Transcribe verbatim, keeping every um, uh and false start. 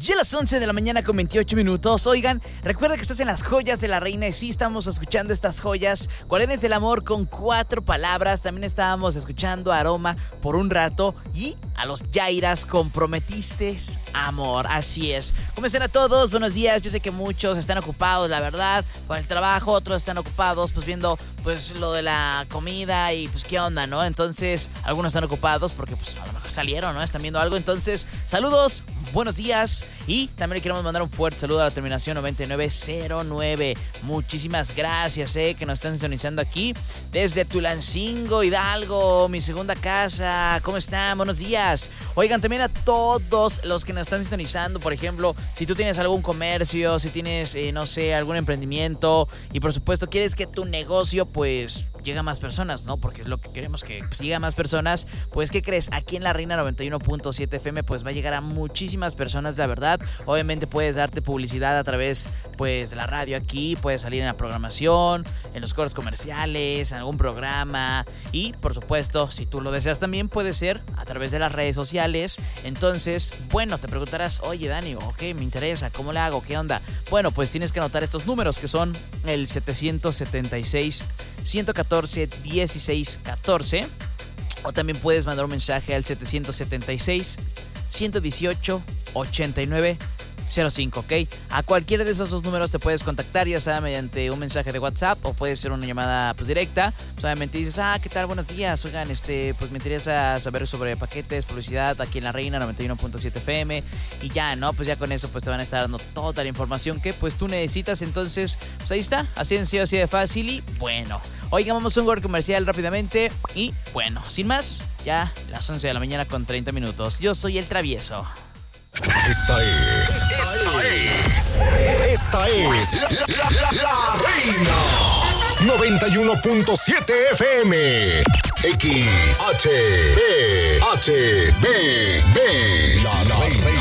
Ya a las once de la mañana con veintiocho minutos. Oigan, recuerda que estás en las joyas de la reina y sí estamos escuchando estas joyas. Guardianes del amor con cuatro palabras. También estábamos escuchando Aroma por un rato. Y a los Yairas con Prometiste Amor. Así es. ¿Cómo están a todos? Buenos días. Yo sé que muchos están ocupados, la verdad, con el trabajo. Otros están ocupados pues viendo pues lo de la comida y pues qué onda, ¿no? Entonces, algunos están ocupados porque pues a lo mejor salieron, ¿no? Están viendo algo. Entonces, saludos, buenos días. Y también le queremos mandar un fuerte saludo a la terminación noventa y nueve cero nueve. Muchísimas gracias, eh, que nos están sintonizando aquí desde Tulancingo, Hidalgo, mi segunda casa. ¿Cómo están? Buenos días. Oigan, también a todos los que nos están sintonizando, por ejemplo, si tú tienes algún comercio, si tienes, eh, no sé, algún emprendimiento y por supuesto quieres que tu negocio pues llegue a más personas, ¿no? Porque es lo que queremos, que pues, llegue a más personas. Pues, ¿qué crees? Aquí en La Reina noventa y uno punto siete F M pues va a llegar a muchísimas personas, la verdad. Obviamente puedes darte publicidad a través pues de la radio aquí, puedes salir en la programación, en los coros comerciales, en algún programa y por supuesto, si tú lo deseas también puede ser a través de las redes sociales. Entonces, bueno, te preguntarás, oye Dani, ok, me interesa, ¿cómo le hago? ¿Qué onda? Bueno, pues tienes que anotar estos números que son el setecientos setenta y seis, ciento catorce, dieciséis catorce, o también puedes mandar un mensaje al setecientos setenta y seis, ciento dieciocho, ochenta y nueve cero cinco, ¿ok? A cualquiera de esos dos números te puedes contactar, ya sea mediante un mensaje de WhatsApp o puede ser una llamada pues directa. Pues obviamente dices, ah, ¿qué tal? Buenos días, oigan, este, pues me interesa saber sobre paquetes, publicidad aquí en La Reina noventa y uno punto siete F M y ya, ¿no? Pues ya con eso pues te van a estar dando toda la información que pues tú necesitas. Entonces, pues ahí está, así sencillo, así de fácil y bueno. Oigan, vamos a un corte comercial rápidamente y bueno, sin más, ya las once de la mañana con treinta minutos. Yo soy el Travieso. Esta es, esta es, esta es la, la, la, la Reina noventa y uno punto siete F M. X H B H B B. La, la Reina.